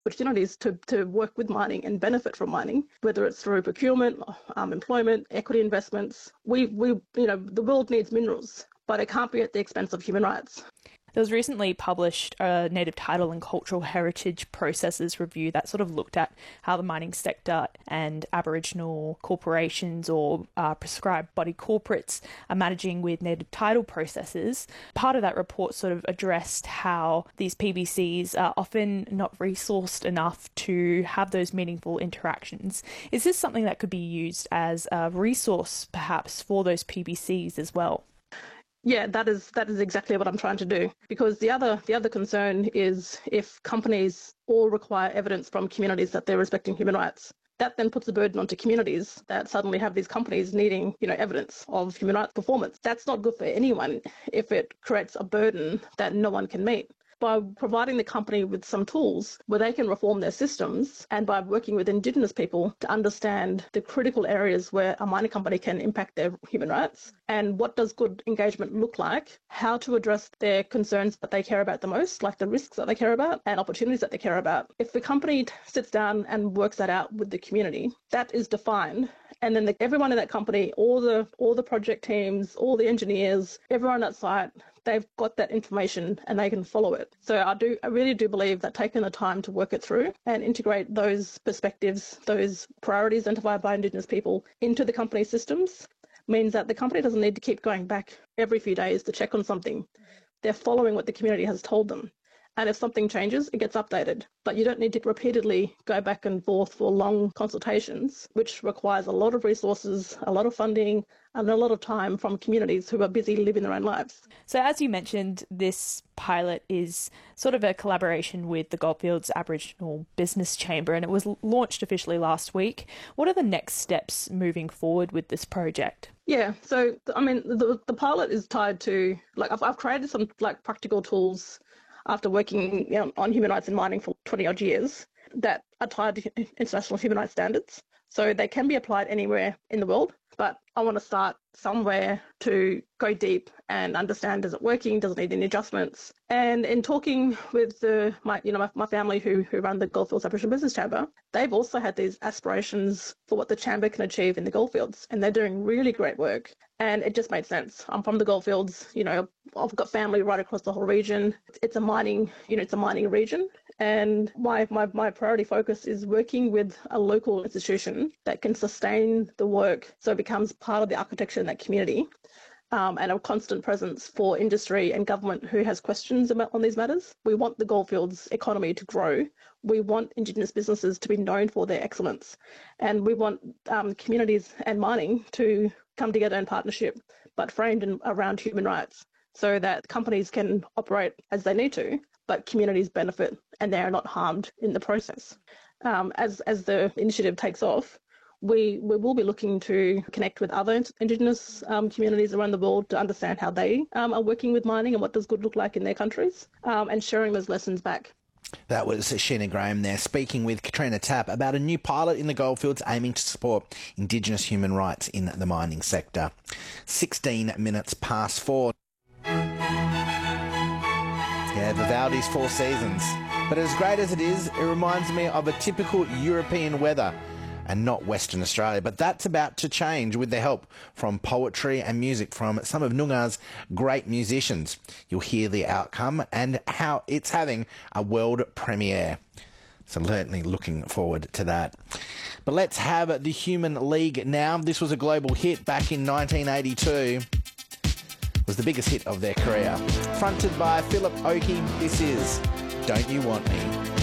opportunities to work with mining and benefit from mining, whether it's through procurement, employment, equity investments. The world needs minerals, but it can't be at the expense of human rights. There was recently published a native title and cultural heritage processes review that sort of looked at how the mining sector and Aboriginal corporations or prescribed body corporates are managing with native title processes. Part of that report sort of addressed how these PBCs are often not resourced enough to have those meaningful interactions. Is this something that could be used as a resource perhaps for those PBCs as well? Yeah, that is exactly what I'm trying to do. Because the other concern is if companies all require evidence from communities that they're respecting human rights, that then puts a burden onto communities that suddenly have these companies needing, evidence of human rights performance. That's not good for anyone if it creates a burden that no one can meet. By providing the company with some tools where they can reform their systems, and by working with Indigenous people to understand the critical areas where a mining company can impact their human rights, and what does good engagement look like, how to address their concerns that they care about the most, like the risks that they care about and opportunities that they care about. If the company sits down and works that out with the community, that is defined. And then everyone in that company, all the project teams, all the engineers, everyone at site, they've got that information and they can follow it. So I really do believe that taking the time to work it through and integrate those perspectives, those priorities identified by Indigenous people into the company systems means that the company doesn't need to keep going back every few days to check on something. They're following what the community has told them. And if something changes, it gets updated. But you don't need to repeatedly go back and forth for long consultations, which requires a lot of resources, a lot of funding, and a lot of time from communities who are busy living their own lives. So as you mentioned, this pilot is sort of a collaboration with the Goldfields Aboriginal Business Chamber, and it was launched officially last week. What are the next steps moving forward with this project? Yeah, so, the pilot is tied to, I've created some, practical tools after working on human rights in mining for 20 odd years that are tied to international human rights standards. So they can be applied anywhere in the world, but I want to start somewhere to go deep and understand, is it working, does it need any adjustments? And in talking with my family who run the Goldfields Aboriginal Business Chamber, they've also had these aspirations for what the Chamber can achieve in the Goldfields, and they're doing really great work. And it just made sense. I'm from the Goldfields, I've got family right across the whole region. It's a mining region. And my priority focus is working with a local institution that can sustain the work so it becomes part of the architecture in that community, and a constant presence for industry and government who has questions on these matters. We want the Goldfields economy to grow. We want Indigenous businesses to be known for their excellence. And we want communities and mining to come together in partnership, but framed around human rights, so that companies can operate as they need to, but communities benefit and they are not harmed in the process. As the initiative takes off, we will be looking to connect with other Indigenous communities around the world to understand how they are working with mining and what does good look like in their countries, and sharing those lessons back. That was Sheena Graham there, speaking with Katrina Tapp about a new pilot in the Goldfields aiming to support Indigenous human rights in the mining sector. 16 minutes past 4. Yeah, Vivaldi's Four Seasons. But as great as it is, it reminds me of a typical European weather and not Western Australia. But that's about to change with the help from poetry and music from some of Noongar's great musicians. You'll hear the outcome and how it's having a world premiere. So certainly looking forward to that. But let's have the Human League now. This was a global hit back in 1982. It was the biggest hit of their career. Fronted by Philip Oakey, this is Don't You Want Me?